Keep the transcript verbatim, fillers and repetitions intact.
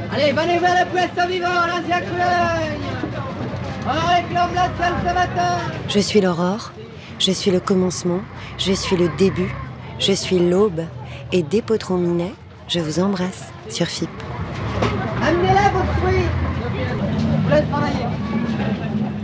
Allez, venez vers le puesto vivant, l'ancien Cologne. On réclame la salle ce matin. Je suis l'aurore, je suis le commencement, je suis le début, je suis l'aube. Et dès Potron Minet, je vous embrasse sur F I P. Amenez-la, vos fruits. Je vous laisse travailler.